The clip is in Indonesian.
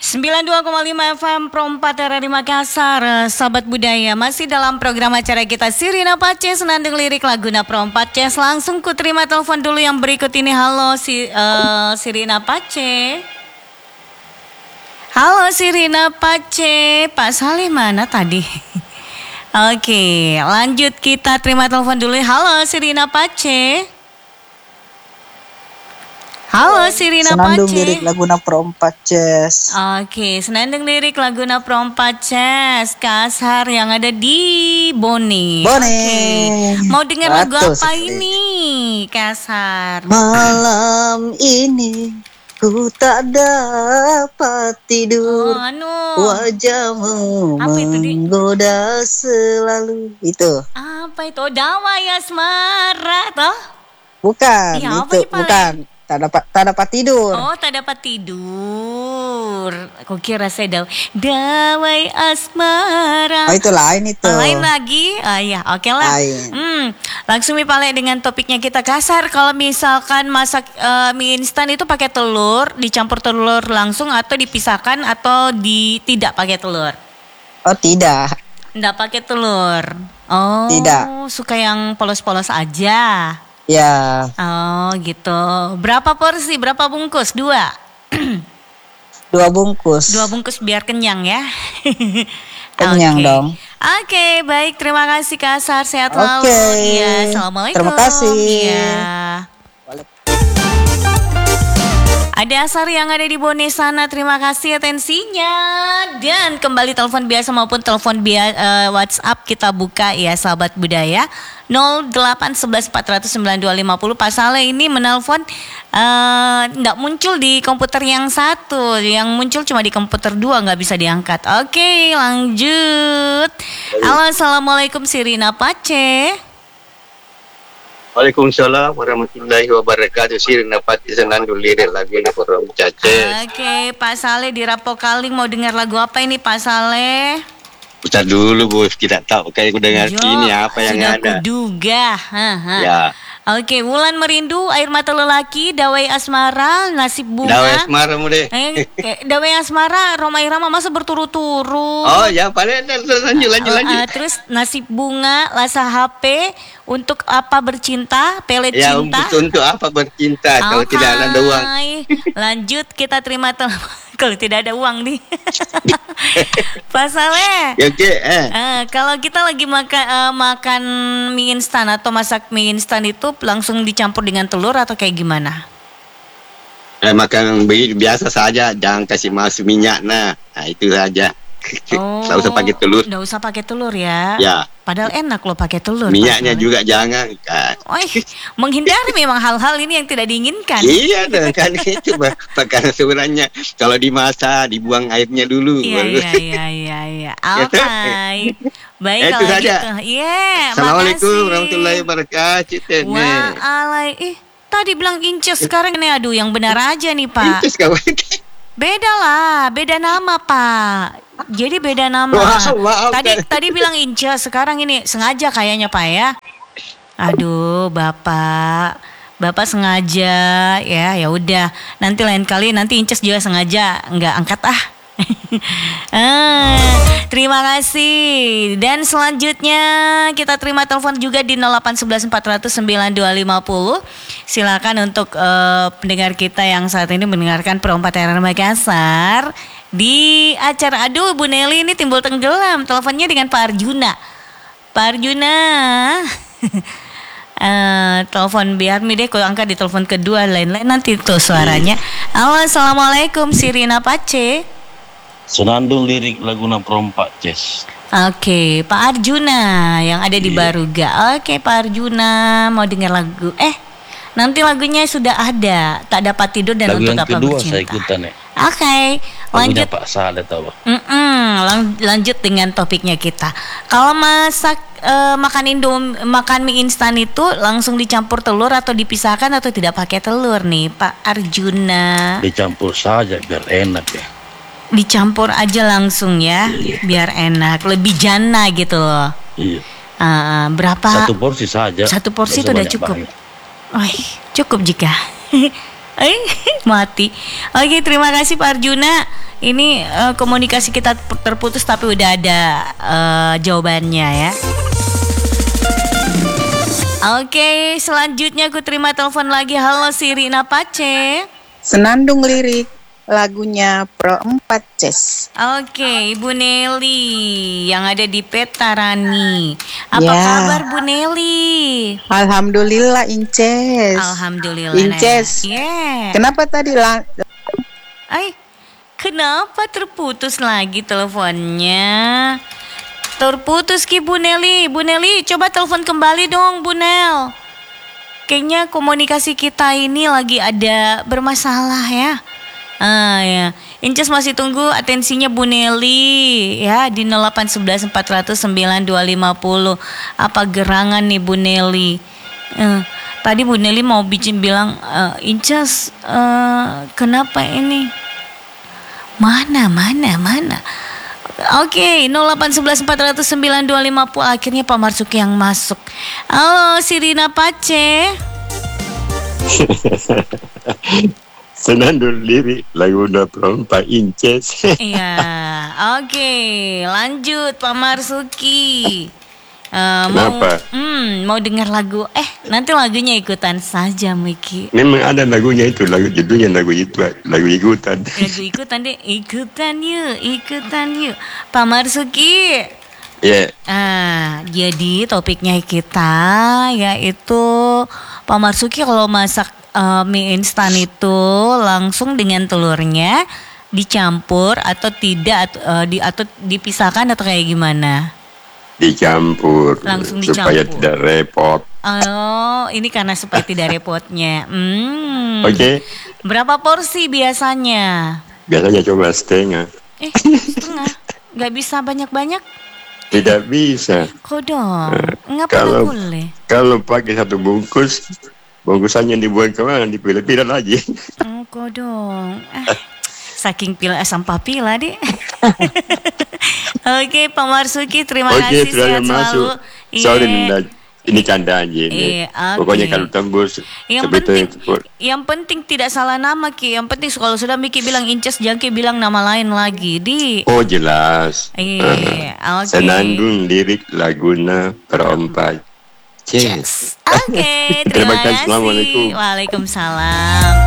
92,5 FM Pro 4 RRI Makassar. Sahabat budaya, masih dalam program acara kita Sirina Pace Senandung Lirik Laguna Pro 4 Ces. Langsung ku terima telepon dulu yang berikut ini. Halo Sirina Pace. Halo Sirina Pace. Pak Salih mana tadi? Oke, lanjut kita terima telepon dulu. Halo Sirina Pace. Halo Sirina Pace. Senandung Lirik Laguna Pro 4 Ces. Oke, Senandung Lirik Laguna Pro 4 Ces. Kasar yang ada di Bone. Oke. Mau dengar lagu apa ini? Kasar. Malam ini ku tak dapat tidur. Wajahmu menggoda selalu. Itu. Apa itu? Dawai Asmara toh? Bukan, ya, itu bukan. Tak dapat tidur. Oh, tak dapat tidur. Aku kira saya dawai asmara. Oh, itu lain itu. Lain lagi? Ya, oke lah. Langsung Pale dengan topiknya kita kasar. Kalau misalkan masak mie instan itu pakai telur, dicampur telur langsung atau dipisahkan atau tidak pakai telur? Oh, tidak. Tidak pakai telur. Oh, tidak. Suka yang polos-polos aja. Ya. Oh gitu. Berapa porsi? Berapa bungkus? 2? 2 bungkus. 2 bungkus biar kenyang ya. Kenyang dong. Oke, baik. Terima kasih Kasar. Sehat selalu. Iya, assalamualaikum. Terima kasih. Iya. Ada Asar yang ada di Bone sana, terima kasih atensinya. Dan kembali telepon biasa maupun telepon WhatsApp kita buka ya sahabat budaya. 0811 400 9250. Pak Saleh ini menelpon nggak muncul di komputer yang satu, yang muncul cuma di komputer 2, nggak bisa diangkat. Oke, lanjut. Halo, assalamualaikum Sirina Pace. Waalaikumsalam warahmatullahi wabarakatuh. Sirina Pace Senandung Lirik Laguna Pro 4 Ces. Oke, Pak Saleh di Rapokaling mau dengar lagu apa ini Pak Saleh? Putar dulu bos, tidak tahu kayak aku dengar ini apa yang sudah ada. Kuduga. Ya. Oke, Wulan Merindu, Air Mata Lelaki, Dawai Asmara, Nasib Bunga. Dawai Asmara mu deh. Dawai Asmara, Roma Irama masa berturut-turut. Oh ya, paling lanjut. Terus Nasib Bunga, Lasa HP, Untuk Apa Bercinta, Pelet ya, Cinta. Ya, untuk apa bercinta kalau tidak ada uang. Lanjut kita terima telepon. Kalau tidak ada uang nih. Pak Saleh. Oke. Kalau kita lagi makan mie instan atau masak mie instan itu langsung dicampur dengan telur atau kayak gimana? Makan biasa saja, jangan kasih masuk minyak. Nah itu saja. Nggak usah pakai telur. Nggak usah pakai telur ya. Ya. Padahal enak loh pakai telur. Minyaknya juga jangan. Menghindari memang hal-hal ini yang tidak diinginkan. Iya dong, kan itu pakai sebenarnya. Kalau dimasak, dibuang airnya dulu. Iya. Oke. Baik itu kalau saja. gitu. Iya. Assalamualaikum warahmatullahi wabarakatuh. Tadi bilang Inces, sekarang ini aduh yang benar aja nih Pak. Inces kawan. Beda lah, beda nama Pak. Jadi beda nama. Tadi bilang Inces, sekarang ini sengaja kayaknya Pak ya. Aduh, Bapak sengaja ya udah. Nanti lain kali nanti Inces juga sengaja nggak angkat terima kasih. Dan selanjutnya kita terima telepon juga di 0811 400 9250. Silakan untuk pendengar kita yang saat ini mendengarkan Pro 4 RRI Makassar di acara. Aduh, Bu Nelly ini timbul tenggelam. Teleponnya dengan Pak Arjuna. Telepon biar deh, kalau angkat di telepon kedua lain-lain nanti tuh suaranya. Halo, assalamualaikum Sirina Pace. Senandung Lirik Laguna Pro 4 Ces. Oke, Pak Arjuna yang ada di Baruga. Oke, Pak Arjuna mau dengar lagu. Nanti lagunya sudah ada. Tak Dapat Tidur dan lagu Untuk Apa Bercinta. Lagu yang kedua saya ikutan ya. Oke, lanjut. Pak Saleh tahu. Lanjut dengan topiknya kita. Kalau makan mie instan itu langsung dicampur telur atau dipisahkan atau tidak pakai telur nih, Pak Arjuna? Dicampur saja biar enak ya. Dicampur aja langsung ya, biar enak, lebih jana gitu loh. Iya. Berapa? 1 porsi saja. 1 porsi itu udah cukup. Cukup jika. Mati. Oke, terima kasih Pak Arjuna. Ini komunikasi kita terputus tapi udah ada jawabannya ya. Oke, selanjutnya aku terima telepon lagi. Halo, Sirina Pace. Senandung Lirik, lagunya Pro 4 Ces. Oke, Ibu Nelly yang ada di Petarani. Apa Ya. kabar Bu Nelly? Alhamdulillah Inces. Alhamdulillah. Inces. Yeah. Kenapa tadi Kenapa terputus lagi teleponnya? Terputus Ki Bu Nelly. Bu Nelly, coba telepon kembali dong Bu Nel. Kayaknya komunikasi kita ini lagi ada bermasalah ya. Ya. Inces masih tunggu atensinya Bu Nelly ya di 0811 400 9250. Apa gerangan nih Bu Nelly? Tadi Bu Nelly mau bilang Inces kenapa ini? Mana? Oke, 0811 400 9250. Akhirnya Pak Marsuki yang masuk. Halo, Sirina Pace. Senandung lirik lagu Pro 4 Inces. Iya, oke, lanjut Pak Marsuki. Kenapa? Mau dengar lagu? Nanti lagunya ikutan saja, Miki. Memang ada lagunya itu, lagu judulnya lagu itu, lagu ikutan. Lagu ikutan deh, ikutan yuk. Pak Marsuki. Ya. Jadi topiknya kita yaitu Pak Marsuki kalau masak mie instan itu langsung dengan telurnya dicampur atau tidak atau dipisahkan atau kayak gimana? Dicampur Langsung supaya dicampur. tidak repot. Oh, ini karena supaya tidak repotnya. Oke. Berapa porsi biasanya? Biasanya coba setengah. Setengah. Gak bisa banyak-banyak? Tidak bisa. Kok dong? Ngapa Kalau- nggak boleh? Kalau pakai satu bungkus, bungkusannya dibuang kemana? Dipilih-pilih lagi. Oh, kok dong? Saking sampah pila deh. Oke, Pak Marsuki, terima kasih, sehat selalu. Sorry, Iya. ini canda aja ini. Iya, oke. Pokoknya kalau tembus Yang penting tidak salah nama Ki. Yang penting kalau sudah Miki bilang Inces, jangan Ki bilang nama lain lagi di. Oh jelas. Iya, oke. Senandung lirik laguna Pro 4 Ces. Oke, Terima terima kasih. kasih. Assalamualaikum. Waalaikumsalam.